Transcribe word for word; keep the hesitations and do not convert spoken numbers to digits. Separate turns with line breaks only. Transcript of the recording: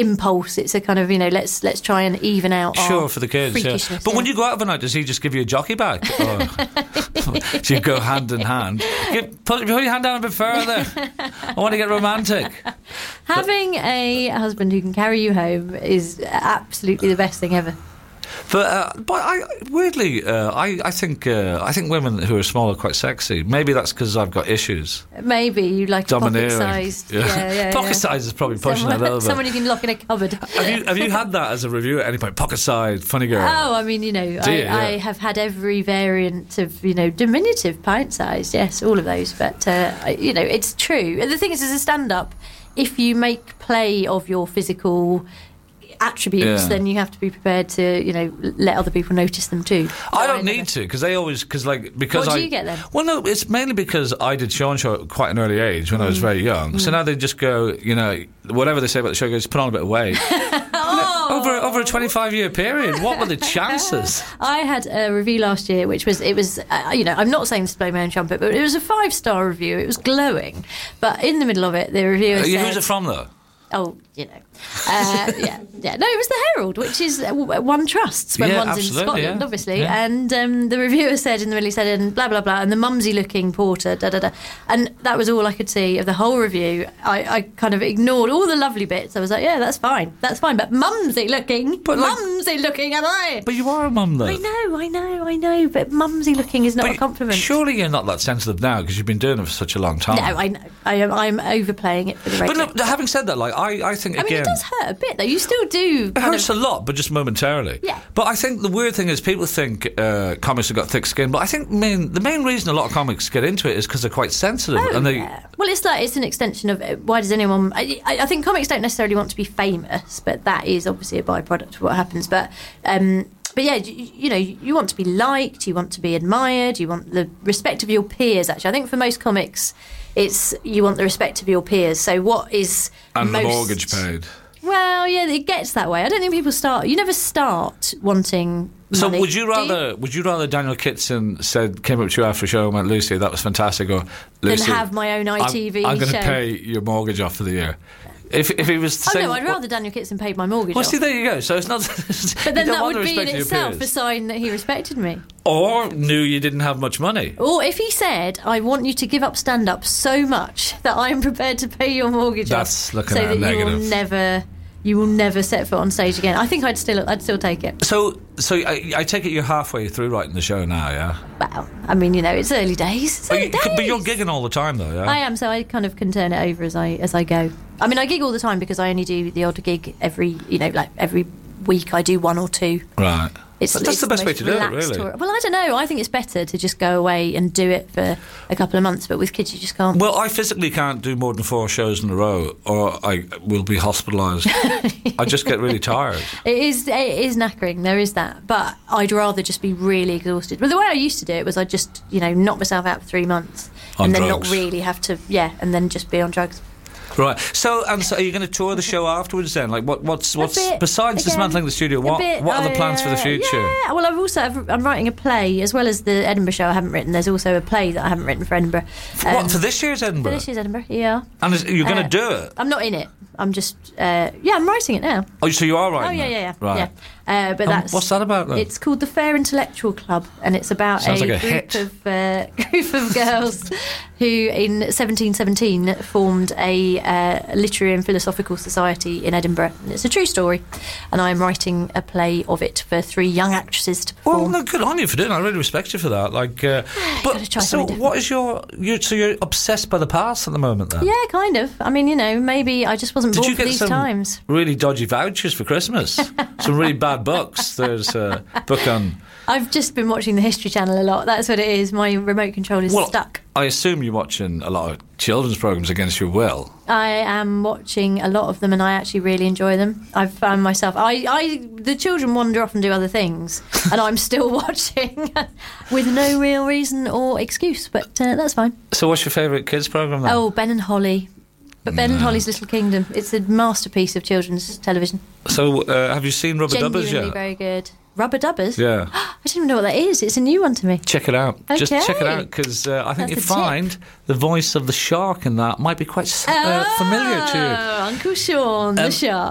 impulse. It's a kind of, you know, let's let's try and even out.
Sure,
our
for the kids. Yeah. But
yeah.
when you go out of a night, does he just give you a jockey bag? Or do you go hand in hand? Get, put, put your hand down a bit further. I want to get romantic.
Having but, a husband who can carry you home is absolutely the best thing ever.
But uh, but I weirdly uh, I I think uh, I think women who are small are quite sexy. Maybe that's because I've got issues.
Maybe you like pocket sized. Yeah, yeah, yeah.
Pocket size is probably pushing
someone,
it a little bit.
Someone you can lock in a cupboard.
Have you have you had that as a review at any point? Pocket size, funny girl.
Oh, I mean, you know, I,
you? Yeah.
I have had every variant of, you know, diminutive, pint sized. Yes, all of those. But uh, you know, it's true. The thing is, as a stand up, if you make play of your physical attributes, yeah. then you have to be prepared to, you know, let other people notice them too. So
I don't I need to, because they always, because like, because
what
I.
do you get then?
Well, no, it's mainly because I did Sean Show at quite an early age when mm. I was very young. Mm. So now they just go, you know, whatever they say about the show, goes, put on a bit of weight. oh. Over over a twenty-five year period, what were the chances?
I had a review last year, which was it was, uh, you know, I'm not saying this to blow my own trumpet, but it was a five star review. It was glowing, but in the middle of it, the reviewer uh, said,
"Who's it from, though?"
Oh, you know, uh, yeah, yeah. No, it was the Herald, which is uh, one trusts when
yeah,
one's in Scotland,
yeah.
obviously.
Yeah.
And um, the reviewer said in the middle, he said, and blah blah blah, and the mumsy-looking porter, da da da, and that was all I could see of the whole review. I, I kind of ignored all the lovely bits. I was like, yeah, that's fine, that's fine, but mumsy-looking, but like, mumsy-looking, am I?
But you are a mum, though.
I know, I know, I know, but mumsy-looking is not
but
a compliment.
Surely you're not that sensitive now because you've been doing it for such a long time.
No, I know, I am. I'm overplaying it for the radio.
But no, having said that, like I, I think
I
again.
Mean, it does hurt a bit, though. You still do.
It hurts of, a lot, but just momentarily.
Yeah.
But I think the weird thing is people think uh, comics have got thick skin, but I think main, the main reason a lot of comics get into it is because they're quite sensitive.
Oh,
and they,
yeah. Well, it's like it's an extension of uh, why does anyone? I, I think comics don't necessarily want to be famous, but that is obviously a byproduct of what happens. But. Um, But yeah, you, you know, you want to be liked, you want to be admired, you want the respect of your peers, actually. I think for most comics, it's you want the respect of your peers. So what is
And
most...
the mortgage paid.
Well, yeah, it gets that way. I don't think people start... You never start wanting
So
money,
would you rather
you?
would you rather Daniel Kitson said came up to you after a show and went, Lucy, that was fantastic, or Lucy,
Than have my own I T V
I'm, I'm going
show.
to pay your mortgage off for the year. If if he was
oh
saying,
no, I'd rather Daniel Kitson paid my mortgage
well,
off.
see, there you go. So it's not.
But then that would be in itself a sign that he respected me.
Or knew you didn't have much money.
Or if he said, I want you to give up stand-up so much that I'm prepared to pay your mortgage
That's
off,
looking
so
at a
that you will
negative.
never, you will never set foot on stage again. I think I'd still, I'd still take it.
So, so I, I take it you're halfway through writing the show now, yeah?
Well, I mean, you know, it's early days. It's
But,
early
you,
days.
but you're gigging all the time, though, yeah?
I am, so I kind of can turn it over as I as I go. I mean, I gig all the time because I only do the odd gig every, you know, like every week I do one or two.
Right.
It's,
but that's
it's
the best way
most
to do it,
relaxed
really.
tour. Well, I don't know. I think it's better to just go away and do it for a couple of months. But with kids, you just can't.
Well, I physically can't do more than four shows in a row, or I will be hospitalised. I just get really tired.
It is. It is knackering. There is that. But I'd rather just be really exhausted. But the way I used to do it was I'd just, you know, knock myself out for three months
on
and then
drugs.
not really have to. Yeah, and then just be on drugs.
Right. So, and so, are you going to tour the show afterwards then? Like, what, what's, what's
bit,
besides
again,
dismantling the studio? What,
bit,
what are the
I,
plans for the
uh,
future?
Yeah. Well, I've also I've, I'm writing a play as well as the Edinburgh show I haven't written. There's also a play that I haven't written for Edinburgh.
For,
Um,
what for this year's Edinburgh?
For this year's Edinburgh, yeah.
And is, you're going to
Uh,
do it?
I'm not in it. I'm just uh, yeah. I'm writing it now.
Oh, so you are writing?
Oh yeah,
it?
yeah, yeah.
Right.
Yeah. Uh, but
And
that's
what's that about then?
It's called the Fair Intellectual Club, and it's about
Sounds
a,
like a
group
hit.
of uh, group of girls who, in seventeen seventeen, formed a uh, literary and philosophical society in Edinburgh. And it's a true story, and I'm writing a play of it for three young actresses to
Well,
perform.
no, good on you for doing that. I really respect you for that. Like, uh,
Gotta
but
try
so,
something
what is your? You're, so you're obsessed by the past at the moment, then?
Yeah, kind of. I mean, you know, maybe I just wasn't
Did
born
you
for
get
these
some
times.
really dodgy vouchers for Christmas? Some really bad books. There's a book on.
I've just been watching the History Channel a lot. That's what it is. My remote control is
Well,
stuck.
I assume you're watching a lot of children's programs against your will.
I am watching a lot of them, and I actually really enjoy them. I've found myself, I, I, the children wander off and do other things, and I'm still watching with no real reason or excuse. But uh, that's fine.
So, what's your favourite kids program then?
Oh, Ben and Holly. But Ben
No.
and Holly's Little Kingdom. It's a masterpiece of children's television.
So, uh, have you seen Rubber Dubbers
Genuinely
yet?
very good. Rubber Dubbers?
Yeah.
I don't even know what that is. It's a new one to me.
Check it out. Just
Okay.
check it out, because uh, I think
That's
you
a tip.
find the voice of the shark in that might be quite uh, familiar to you.
Oh, Uncle Sean, the
Um,
shark.